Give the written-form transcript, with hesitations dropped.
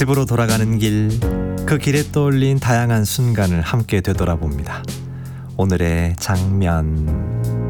집으로 돌아가는 길, 그 길에 떠올린 다양한 순간을 함께 되돌아봅니다. 오늘의 장면.